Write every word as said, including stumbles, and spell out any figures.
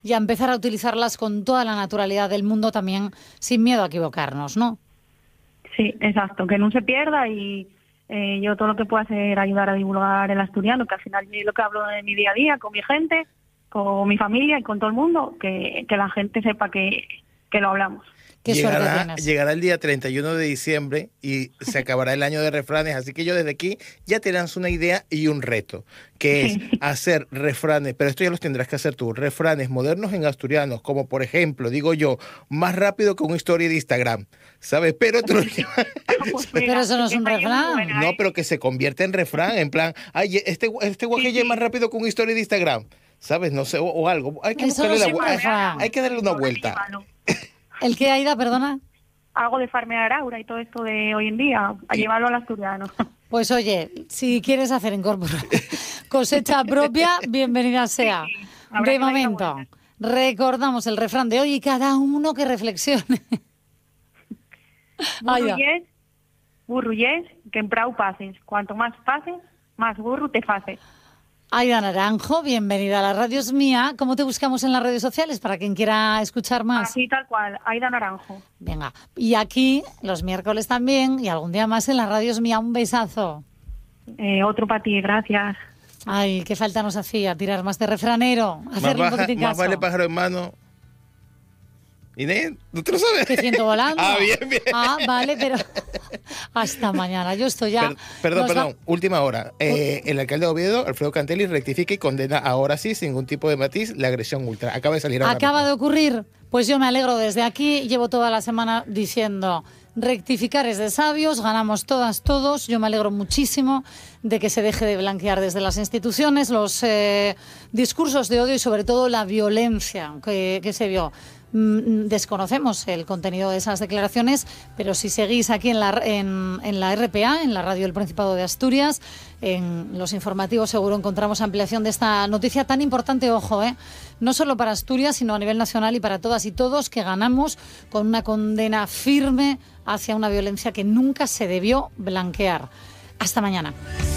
y a empezar a utilizarlas con toda la naturalidad del mundo también, sin miedo a equivocarnos, ¿no? Sí, exacto, que no se pierda y eh, yo todo lo que pueda hacer ayudar a divulgar el asturiano, que al final es lo que hablo de mi día a día con mi gente, con mi familia y con todo el mundo, que, que la gente sepa que, que lo hablamos. Qué llegará, suerte tienes. Llegará el día treinta y uno de diciembre y se acabará el año de refranes, así que yo desde aquí ya te lanzo una idea y un reto, que es hacer refranes, pero esto ya los tendrás que hacer tú, refranes modernos en asturianos, como por ejemplo, digo yo, más rápido que una historia de Instagram, ¿sabes? Pero, tú... pero eso no es un refrán. No, pero que se convierte en refrán, en plan, ay, este, este guaje sí, sí. es más rápido que una historia de Instagram, ¿sabes? No sé, o, o algo. Hay que, eso no la, es un refrán. Hay que darle una vuelta. ¿El qué, Aida, perdona? Algo de farmear aura y todo esto de hoy en día, a llevarlo al asturiano. Pues oye, si quieres hacer incorporar cosecha propia, bienvenida sea. Sí, de momento, recordamos el refrán de hoy y cada uno que reflexione. Burrullés, burrullés, que en prau pases. Cuanto más pases, más burro te faces. Aida Naranjo, bienvenida a la Radio Es Mía. ¿Cómo te buscamos en las redes sociales para quien quiera escuchar más? Así tal cual, Aida Naranjo. Venga, y aquí los miércoles también y algún día más en la Radio Es Mía. Un besazo. Eh, otro para ti, gracias. Ay, qué falta nos hacía tirar más de refranero, hacerle más, un poquitín más caso. Vale pájaro en mano. Inés, ¿no te lo sabes? Que ciento volando. Ah, bien, bien. Ah, vale, pero hasta mañana. Yo estoy ya... Per perdón, perdón. Va... Última hora. Eh, el alcalde de Oviedo, Alfredo Cantelli, rectifica y condena ahora sí, sin ningún tipo de matiz, la agresión ultra. Acaba de salir ahora Acaba mismo. de ocurrir. Pues yo me alegro desde aquí. Llevo toda la semana diciendo... Rectificar es de sabios, ganamos todas, todos. Yo me alegro muchísimo de que se deje de blanquear desde las instituciones los eh, discursos de odio y sobre todo la violencia que, que se vio. Mm, desconocemos el contenido de esas declaraciones, pero si seguís aquí en la, en, en la R P A, en la radio del Principado de Asturias, en los informativos seguro encontramos ampliación de esta noticia tan importante, ojo, eh, no solo para Asturias, sino a nivel nacional y para todas y todos, que ganamos con una condena firme hacia una violencia que nunca se debió blanquear. Hasta mañana.